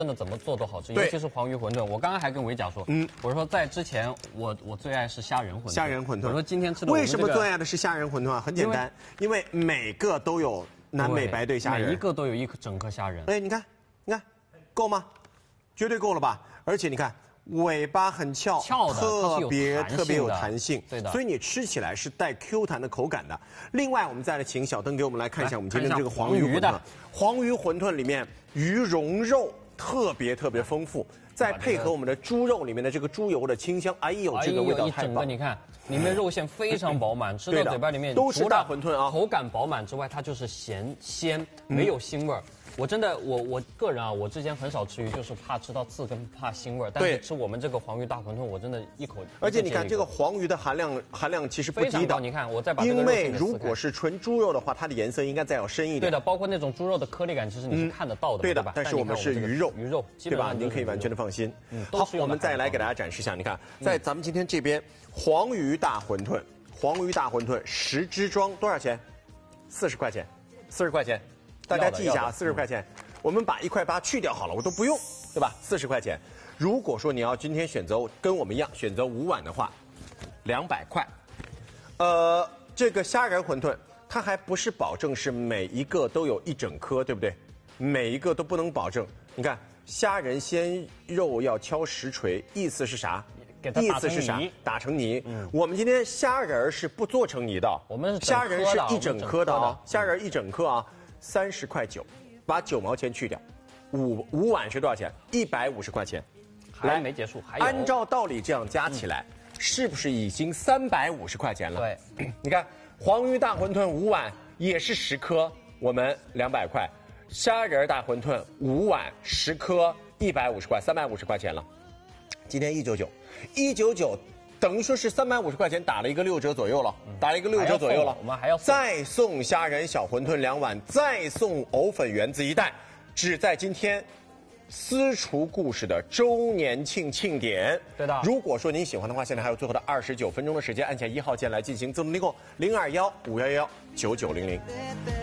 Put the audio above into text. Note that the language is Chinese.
真的怎么做都好吃，尤其是黄鱼馄饨。我刚刚还跟维甲说，我说在之前我最爱是虾仁馄饨。 虾仁馄饨。 我说今天吃的为什么最爱的是虾仁馄饨啊？很简单，因为每个都有南美白对虾仁， 每一个都有整颗虾仁。 哎，你看，够吗？绝对够了吧？而且你看。尾巴很翘，特别有弹性， 对的， 所以你吃起来是带 Q 弹的口感的。另外，我们再来请小灯给我们来看一下我们今天的这个黄鱼馄饨。黄鱼馄饨里面鱼蓉肉特别丰富，再配合我们的猪肉里面的这个猪油的清香，哎呦，这个味道太棒！ 你看，里面肉馅非常饱满，吃到嘴巴里面都是大馄饨啊， 口感饱满之外，它就是鲜，没有腥味儿。我真的，我个人啊，我之前很少吃鱼，就是怕吃到刺跟怕腥味儿。但是吃我们这个黄鱼大馄饨，我真的一口。 而且你看这个黄鱼的含量其实不低的。 你看，我再把这个因为如果是纯猪肉的话，它的颜色应该再要深一点。 对的，包括那种猪肉的颗粒感，其实你是看得到的， 对吧？ 但是我们是鱼肉， 对吧？您可以完全的放心。好，我们再来给大家展示一下，你看，在咱们今天这边黄鱼大馄饨10只装多少钱？40块钱，40块钱，大家记一下啊，40块钱。我们把1.8块去掉好了，我都不用，对吧？40块钱。如果说你要今天选择跟我们一样选择5碗的话，200块。这个虾仁馄饨它还不是保证是每一个都有一整颗，对不对？每一个都不能保证。你看虾仁鲜肉要敲实锤，意思是啥？意思是啥？打成泥。我们今天虾仁是不做成泥的， 我们是虾仁是一整颗的啊，虾仁一整颗啊，30块9。把9毛钱去掉，5碗是多少钱？150块钱。 来，没结束，还有。 按照道理这样加起来，是不是已经350块钱了？ 对， 你看黄鱼大馄饨5碗也是10颗，我们200块；虾仁大馄饨5碗10颗150块，350块钱了。今天199，199。等于说是350块钱打了一个6折左右了， 我们还要再送虾仁小馄饨2碗，再送藕粉圆子1袋，只在今天私厨故事的周年庆庆典。 对的， 如果说您喜欢的话，现在还有最后的29分钟的时间，按下1号键来进行自动订购，021-511-9900。